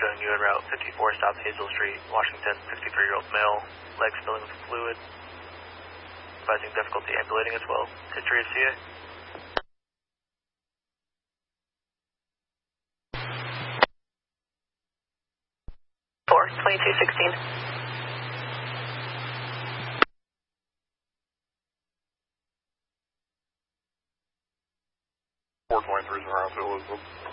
showing you en route 54 South Hazel Street, Washington, 53-year-old male, legs filling with fluid. Advising difficulty ambulating as well. History of CA. 2216. 423 is around Elizabeth.